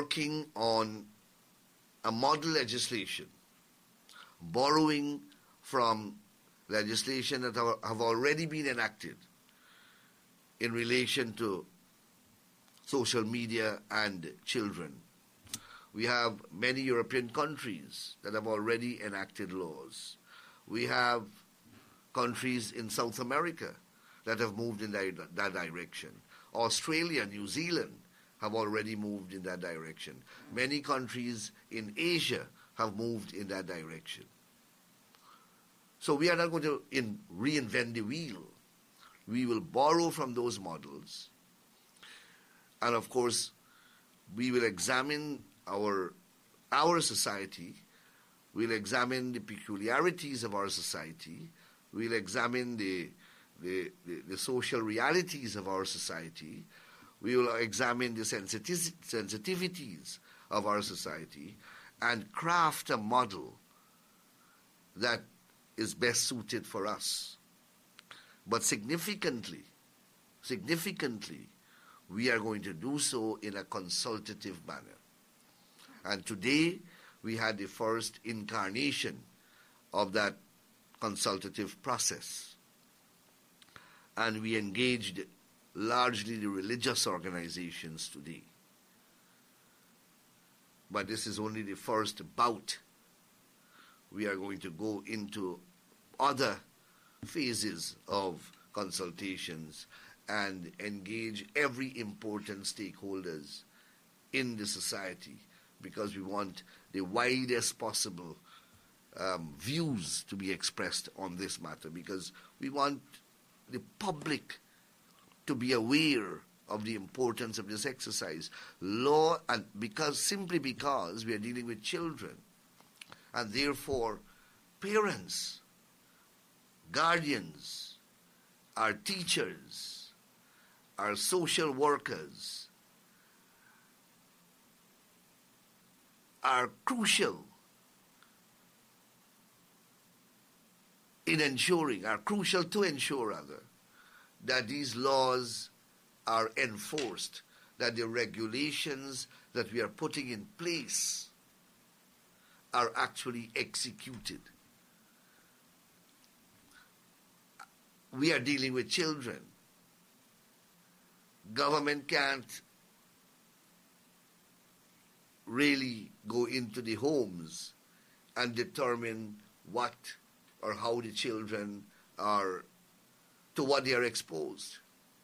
working on a model legislation, borrowing from legislation that have already been enacted in relation to social media and children. We have many European countries that have already enacted laws. We have countries in South America that have moved in that direction. Australia, New Zealand have already moved in that direction. Many countries in Asia have moved in that direction. So we are not going to reinvent the wheel. We will borrow from those models. And of course, we will examine our society. We'll examine the peculiarities of our society. We'll examine the social realities of our society. We will examine the sensitivities of our society and craft a model that is best suited for us. But significantly, we are going to do so in a consultative manner. And today, we had the first incarnation of that consultative process. And we engaged largely the religious organizations today. But this is only the first bout. We are going to go into other phases of consultations and engage every important stakeholders in the society, because we want the widest possible views to be expressed on this matter, because we want the public to be aware of the importance of this exercise. Law, and simply because we are dealing with children, and therefore parents, guardians, our teachers, our social workers are crucial to ensure that these laws are enforced, that the regulations that we are putting in place are actually executed. We are dealing with children. Government can't really go into the homes and determine what or how the children are, to what they are exposed.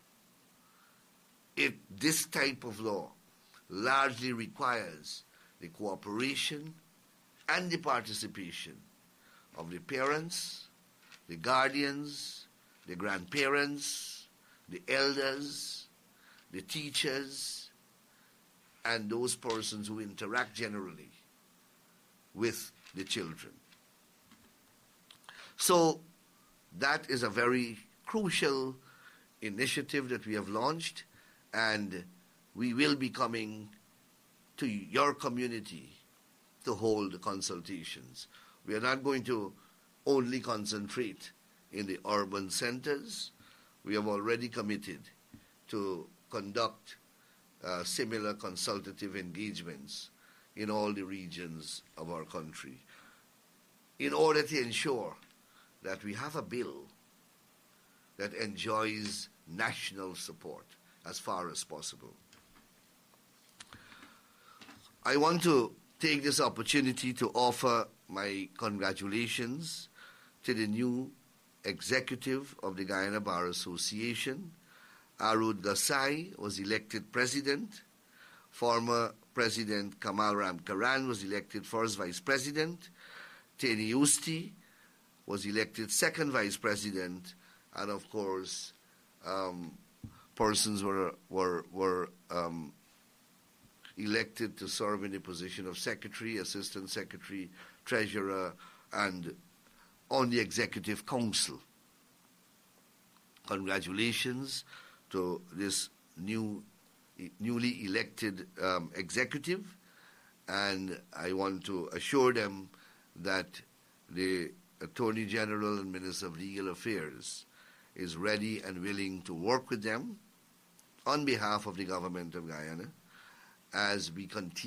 This type of law largely requires the cooperation and the participation of the parents, the guardians, the grandparents, the elders, the teachers, and those persons who interact generally with the children. So that is a very crucial initiative that we have launched, and we will be coming to your community to hold consultations. We are not going to only concentrate in the urban centers. We have already committed to conduct similar consultative engagements in all the regions of our country in order to ensure that we have a bill that enjoys national support as far as possible. I want to take this opportunity to offer my congratulations to the new executive of the Guyana Bar Association. Arud Gasai was elected president. Former President Kamal Ram Karan was elected first vice president. Teni Usti was elected second vice president. And of course, persons were elected to serve in the position of secretary, assistant secretary, treasurer, and on the executive council. Congratulations to this newly elected executive, and I want to assure them that the Attorney General and Minister of Legal Affairs is ready and willing to work with them on behalf of the government of Guyana as we continue